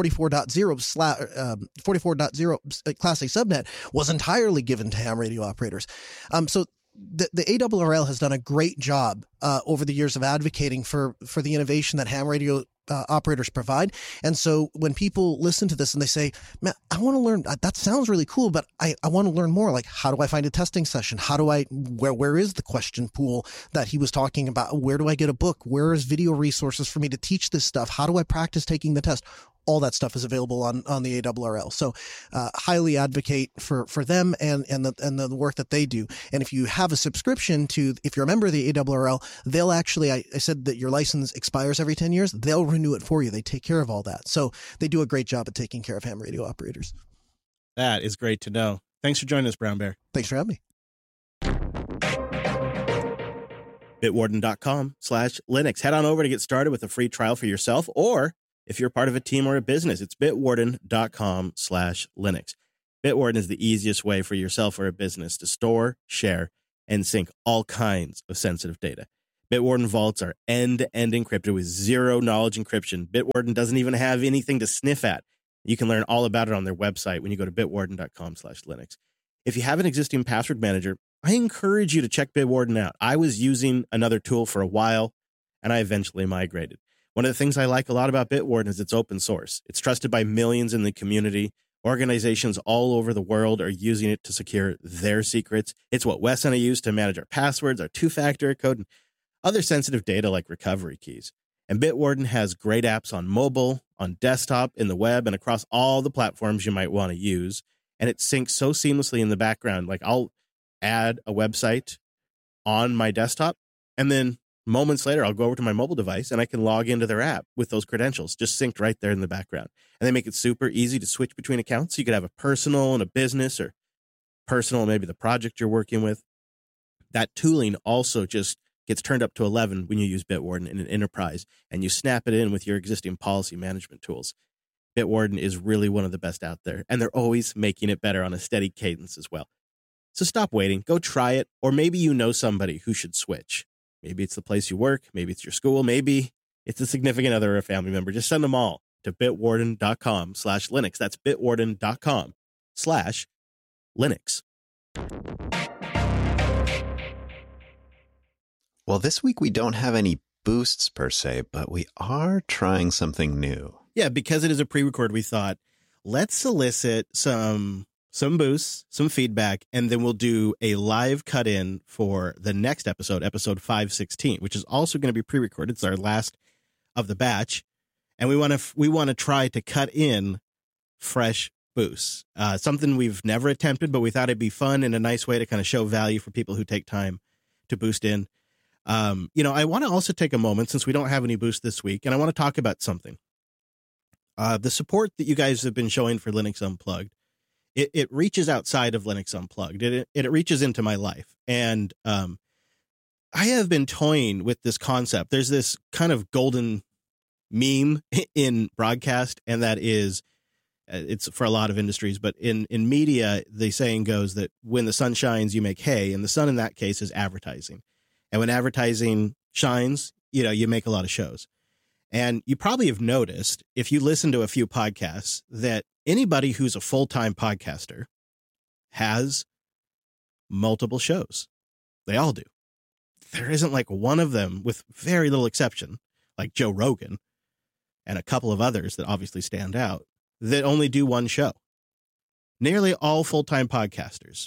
44.0 Class A subnet was entirely given to ham radio operators. So the ARRL has done a great job over the years of advocating for the innovation that ham radio operators provide. And so when people listen to this and they say, man, I want to learn, that sounds really cool, but I want to learn more. Like, how do I find a testing session? Where is the question pool that he was talking about? Where do I get a book? Where is video resources for me to teach this stuff? How do I practice taking the test? All that stuff is available on the ARRL. So highly advocate for them and the work that they do. And if you have a subscription if you're a member of the ARRL, they'll actually, I said that your license expires every 10 years. They'll renew it for you. They take care of all that. So they do a great job at taking care of ham radio operators. That is great to know. Thanks for joining us, Brown Bear. Thanks for having me. Bitwarden.com/Linux. Head on over to get started with a free trial for yourself, or if you're part of a team or a business, it's bitwarden.com/Linux. Bitwarden is the easiest way for yourself or a business to store, share, and sync all kinds of sensitive data. Bitwarden vaults are end-to-end encrypted with zero knowledge encryption. Bitwarden doesn't even have anything to sniff at. You can learn all about it on their website when you go to bitwarden.com/Linux. If you have an existing password manager, I encourage you to check Bitwarden out. I was using another tool for a while, and I eventually migrated. One of the things I like a lot about Bitwarden is it's open source. It's trusted by millions in the community. Organizations all over the world are using it to secure their secrets. It's what Wes and I use to manage our passwords, our two-factor code, and other sensitive data like recovery keys. And Bitwarden has great apps on mobile, on desktop, in the web, and across all the platforms you might want to use. and it syncs so seamlessly in the background. Like I'll add a website on my desktop, and then moments later, I'll go over to my mobile device and I can log into their app with those credentials just synced right there in the background. And they make it super easy to switch between accounts. So you could have a personal and a business, or personal, maybe the project you're working with. That tooling also just gets turned up to 11 when you use Bitwarden in an enterprise, and you snap it in with your existing policy management tools. Bitwarden is really one of the best out there, and they're always making it better on a steady cadence as well. So stop waiting, go try it, or maybe you know somebody who should switch. Maybe it's the place you work, maybe it's your school, maybe it's a significant other or a family member. Just send them all to bitwarden.com/Linux. That's bitwarden.com/Linux. Well, this week we don't have any boosts per se, but we are trying something new. Yeah, because it is a pre-record, we thought, let's solicit some boosts, some feedback, and then we'll do a live cut-in for the next episode, episode 516, which is also going to be pre-recorded. It's our last of the batch, and we want to try to cut in fresh boosts. Something we've never attempted, but we thought it'd be fun and a nice way to kind of show value for people who take time to boost in. I want to also take a moment, since we don't have any boosts this week, and I want to talk about something. The support that you guys have been showing for Linux Unplugged, it reaches outside of Linux Unplugged. It reaches into my life. And I have been toying with this concept. There's this kind of golden meme in broadcast, and that is, it's for a lot of industries, but in media, the saying goes that when the sun shines, you make hay. And the sun in that case is advertising. And when advertising shines, you make a lot of shows. And you probably have noticed, if you listen to a few podcasts, that anybody who's a full-time podcaster has multiple shows. They all do. There isn't like one of them, with very little exception, like Joe Rogan and a couple of others that obviously stand out, that only do one show. Nearly all full-time podcasters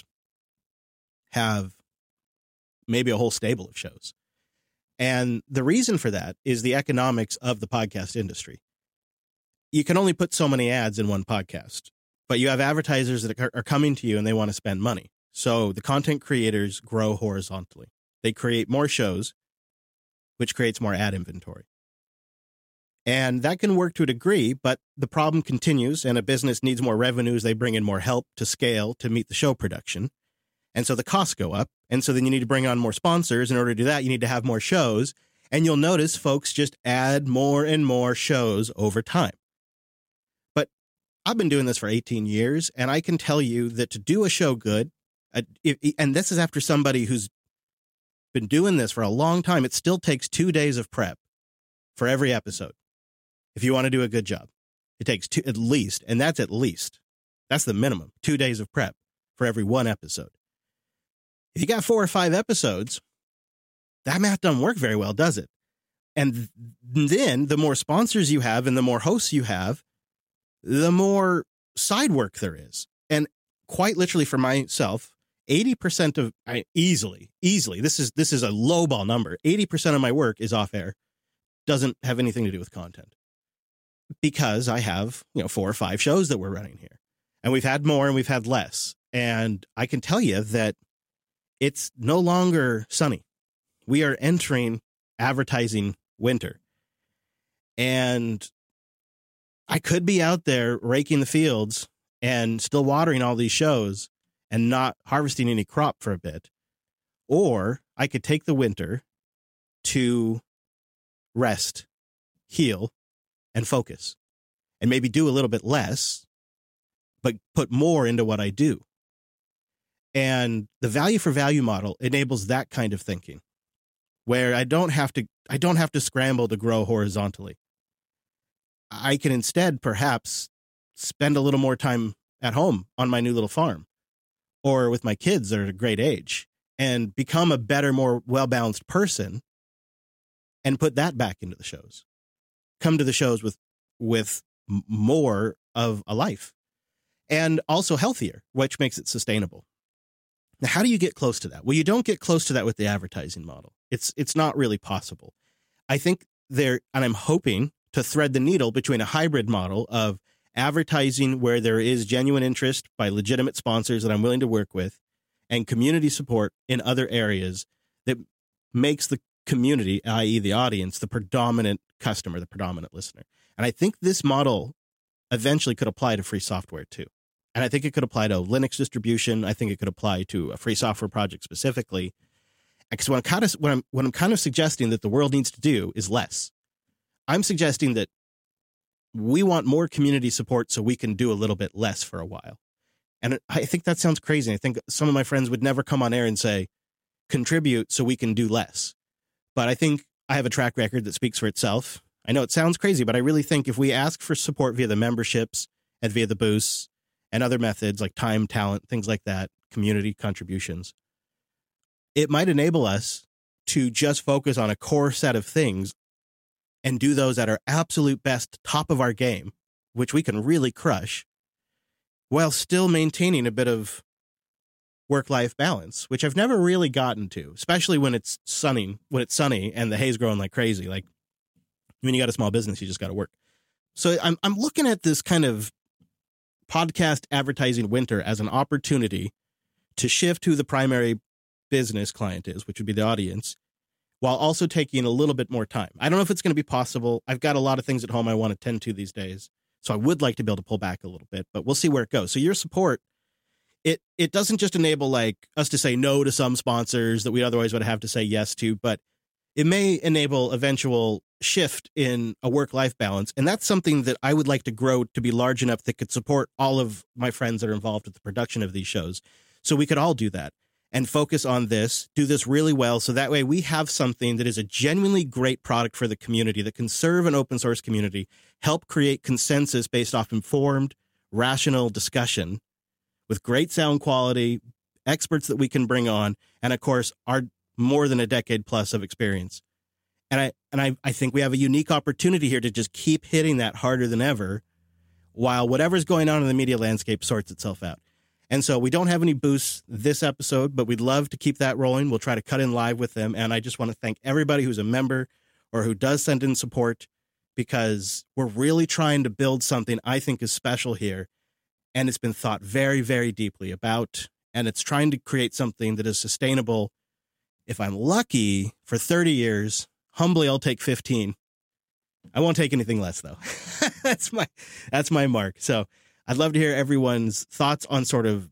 have maybe a whole stable of shows. And the reason for that is the economics of the podcast industry. You can only put so many ads in one podcast, but you have advertisers that are coming to you and they want to spend money. So the content creators grow horizontally. They create more shows, which creates more ad inventory. And that can work to a degree, but the problem continues, and a business needs more revenues. They bring in more help to scale to meet the show production. And so the costs go up. And so then you need to bring on more sponsors. In order to do that, you need to have more shows. And you'll notice folks just add more and more shows over time. But I've been doing this for 18 years, and I can tell you that to do a show good, and this is after somebody who's been doing this for a long time, it still takes 2 days of prep for every episode. If you want to do a good job, it takes two, at least, and that's at least. That's the minimum, 2 days of prep for every one episode. If you got 4 or 5 episodes, that math doesn't work very well, does it? And then the more sponsors you have and the more hosts you have, the more side work there is. And quite literally for myself, 80% of easily, this is a lowball number. 80% of my work is off air, doesn't have anything to do with content, because I have 4 or 5 shows that we're running here, and we've had more and we've had less. And I can tell you that it's no longer sunny. We are entering advertising winter. And I could be out there raking the fields and still watering all these shows and not harvesting any crop for a bit. Or I could take the winter to rest, heal, and focus. And maybe do a little bit less, but put more into what I do. And the value for value model enables that kind of thinking, where I don't have to scramble to grow horizontally. I can instead perhaps spend a little more time at home on my new little farm, or with my kids that are at a great age, and become a better, more well-balanced person, and put that back into the shows. Come to the shows with more of a life, and also healthier, which makes it sustainable. Now, how do you get close to that? Well, you don't get close to that with the advertising model. It's not really possible. I think and I'm hoping to thread the needle between a hybrid model of advertising where there is genuine interest by legitimate sponsors that I'm willing to work with, and community support in other areas that makes the community, i.e. the audience, the predominant customer, the predominant listener. And I think this model eventually could apply to free software too. And I think it could apply to Linux distribution. I think it could apply to a free software project specifically. Because what I'm kind of suggesting that the world needs to do is less. I'm suggesting that we want more community support so we can do a little bit less for a while. And I think that sounds crazy. I think some of my friends would never come on air and say, contribute so we can do less. But I think I have a track record that speaks for itself. I know it sounds crazy, but I really think if we ask for support via the memberships and via the boosts and other methods like time, talent, things like that, community contributions, it might enable us to just focus on a core set of things and do those at our absolute best, top of our game, which we can really crush, while still maintaining a bit of work-life balance, which I've never really gotten to, especially when it's sunny and the hay's growing like crazy. Like when you got a small business, you just got to work. So I'm looking at this kind of podcast advertising winter as an opportunity to shift who the primary business client is, which would be the audience, while also taking a little bit more time. I don't know if it's going to be possible. I've got a lot of things at home I want to tend to these days, so I would like to be able to pull back a little bit, but we'll see where it goes. So your support, it doesn't just enable like us to say no to some sponsors that we otherwise would have to say yes to, but it may enable eventual shift in a work-life balance. And that's something that I would like to grow to be large enough that could support all of my friends that are involved with the production of these shows. So we could all do that and focus on this, do this really well. So that way we have something that is a genuinely great product for the community that can serve an open source community, help create consensus based off informed, rational discussion with great sound quality, experts that we can bring on, and of course, our more than a decade plus of experience. And I think we have a unique opportunity here to just keep hitting that harder than ever while whatever's going on in the media landscape sorts itself out. And so we don't have any boosts this episode, but we'd love to keep that rolling. We'll try to cut in live with them. And I just want to thank everybody who's a member or who does send in support, because we're really trying to build something I think is special here. And it's been thought very, very deeply about, and it's trying to create something that is sustainable. If I'm lucky, for 30 years, humbly, I'll take 15. I won't take anything less, though. That's my mark. So I'd love to hear everyone's thoughts on sort of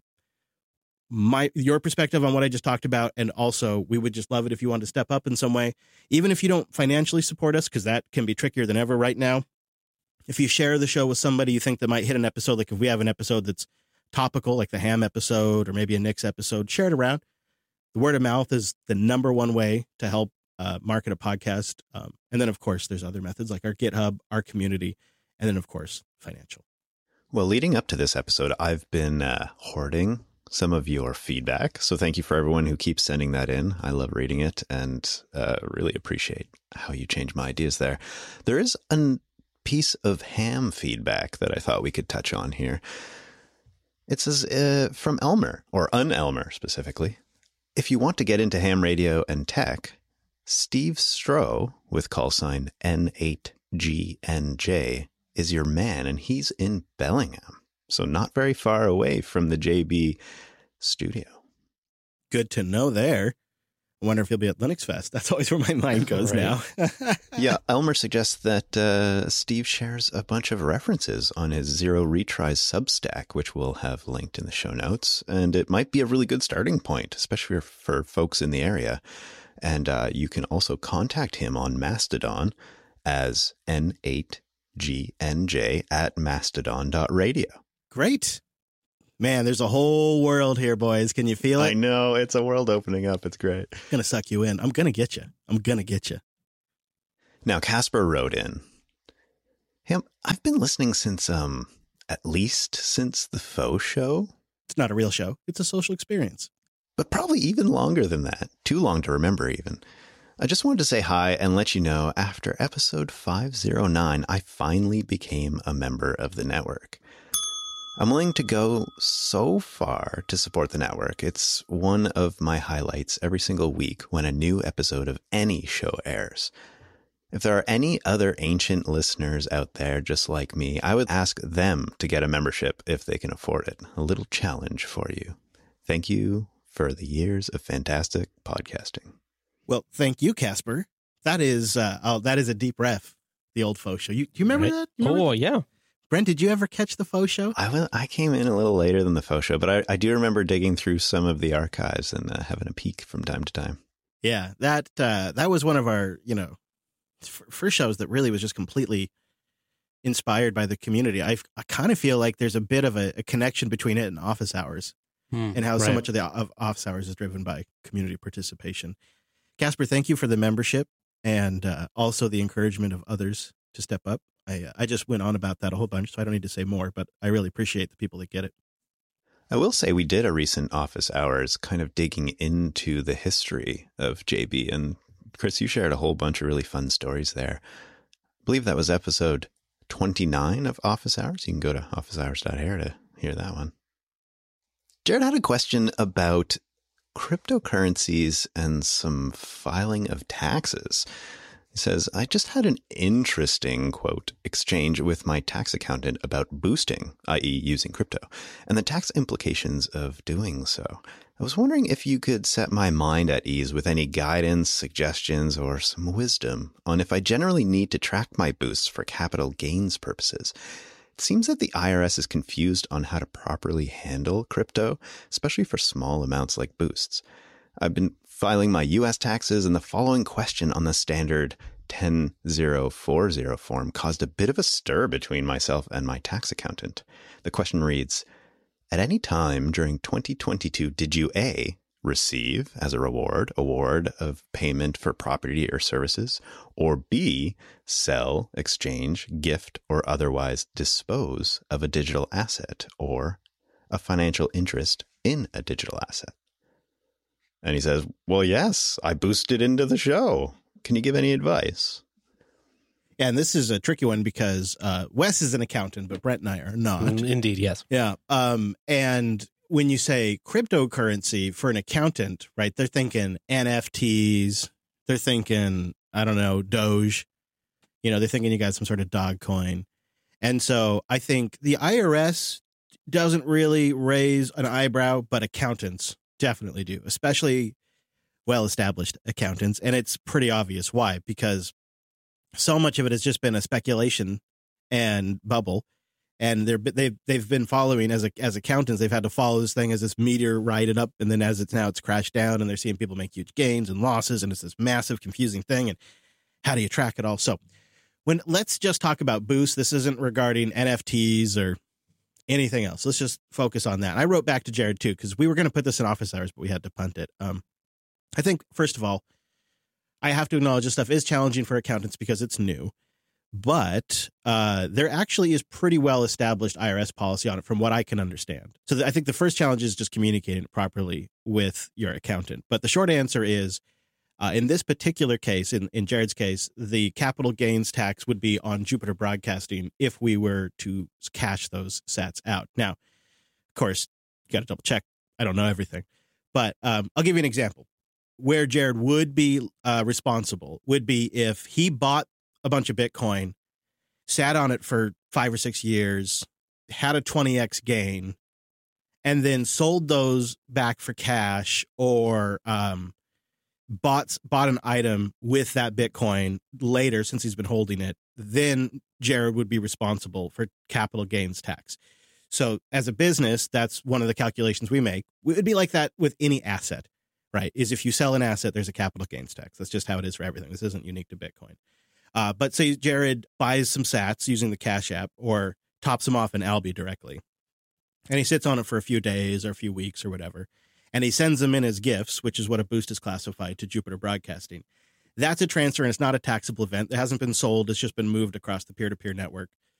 your perspective on what I just talked about. And also, we would just love it if you wanted to step up in some way, even if you don't financially support us, because that can be trickier than ever right now. If you share the show with somebody you think that might hit an episode, like if we have an episode that's topical, like the Ham episode or maybe a Nick's episode, share it around. The word of mouth is the number one way to help market a podcast. And then, of course, there's other methods like our GitHub, our community, and then, of course, financial. Well, leading up to this episode, I've been hoarding some of your feedback. So thank you for everyone who keeps sending that in. I love reading it and really appreciate how you change my ideas there. There is a piece of ham feedback that I thought we could touch on here. It says from Elmer, or Un-Elmer specifically. If you want to get into ham radio and tech, Steve Stroh, with call sign N8GNJ, is your man, and he's in Bellingham, so not very far away from the JB studio. Good to know there. I wonder if he'll be at Linux Fest. That's always where my mind goes now. Yeah, Elmer suggests that Steve shares a bunch of references on his Zero Retries Substack, which we'll have linked in the show notes, and it might be a really good starting point, especially for folks in the area. And you can also contact him on Mastodon as N8GNJ at mastodon.radio. Great. Man, there's a whole world here, boys. Can you feel it? I know. It's a world opening up. It's great. I'm going to suck you in. I'm going to get you. Now, Casper wrote in, hey, I've been listening since, at least since the faux show. It's not a real show. It's a social experience. But probably even longer than that. Too long to remember even. I just wanted to say hi and let you know after episode 509, I finally became a member of the network. I'm willing to go so far to support the network. It's one of my highlights every single week when a new episode of any show airs. If there are any other ancient listeners out there just like me, I would ask them to get a membership if they can afford it. A little challenge for you. Thank you for the years of fantastic podcasting. Well, thank you, Casper. That is a deep ref, the old faux show. Do you remember that? You remember that? Yeah. Brent, did you ever catch the faux show? I came in a little later than the faux show, but I do remember digging through some of the archives and having a peek from time to time. Yeah, that was one of our, first shows that really was just completely inspired by the community. I kind of feel like there's a bit of a connection between it and Office Hours and how so much of Office Hours is driven by community participation. Casper, thank you for the membership and also the encouragement of others to step up. I just went on about that a whole bunch, so I don't need to say more, but I really appreciate the people that get it. I will say we did a recent Office Hours kind of digging into the history of JB. And Chris, you shared a whole bunch of really fun stories there. I believe that was episode 29 of Office Hours. You can go to officehours.air to hear that one. Jared had a question about cryptocurrencies and some filing of taxes. He says, I just had an interesting, quote, exchange with my tax accountant about boosting, i.e. using crypto, and the tax implications of doing so. I was wondering if you could set my mind at ease with any guidance, suggestions, or some wisdom on if I generally need to track my boosts for capital gains purposes. It seems that the IRS is confused on how to properly handle crypto, especially for small amounts like boosts. I've been filing my U.S. taxes, and the following question on the standard 10040 form caused a bit of a stir between myself and my tax accountant. The question reads, at any time during 2022, did you A, receive as a award of payment for property or services, or B, sell, exchange, gift, or otherwise dispose of a digital asset or a financial interest in a digital asset? And he says, well, yes, I boosted into the show. Can you give any advice? Yeah, and this is a tricky one because Wes is an accountant, but Brent and I are not. Indeed, yes. Yeah. And when you say cryptocurrency for an accountant, right, they're thinking NFTs. They're thinking, I don't know, Doge. They're thinking you got some sort of dog coin. And so I think the IRS doesn't really raise an eyebrow, but accountants definitely do, especially well-established accountants. And it's pretty obvious why, because so much of it has just been a speculation and bubble. And they've been following as accountants. They've had to follow this thing as this meteor rided up. And then as it's crashed down, and they're seeing people make huge gains and losses. And it's this massive confusing thing. And how do you track it all? So let's just talk about boost. This isn't regarding NFTs or anything else. Let's just focus on that. I wrote back to Jared too, because we were going to put this in Office Hours, but we had to punt it. I think, first of all, I have to acknowledge this stuff is challenging for accountants because it's new, but there actually is pretty well-established IRS policy on it from what I can understand. So I think the first challenge is just communicating it properly with your accountant. But the short answer is, in this particular case, in Jared's case, the capital gains tax would be on Jupiter Broadcasting if we were to cash those sats out. Now, of course, you got to double check. I don't know everything, but I'll give you an example. Where Jared would be responsible would be if he bought a bunch of Bitcoin, sat on it for 5 or 6 years, had a 20x gain, and then sold those back for cash, or bought an item with that Bitcoin later since he's been holding it. Then Jared would be responsible for capital gains tax. So as a business, that's one of the calculations we make. It would be like that with any asset. Right, is if you sell an asset, there's a capital gains tax. That's just how it is for everything. This isn't unique to Bitcoin. But say Jared buys some sats using the Cash App or tops them off in Alby directly, and he sits on it for a few days or a few weeks or whatever, and he sends them in as gifts, which is what a boost is classified, to Jupiter Broadcasting. That's a transfer, and it's not a taxable event. It hasn't been sold. It's just been moved across the peer-to-peer network.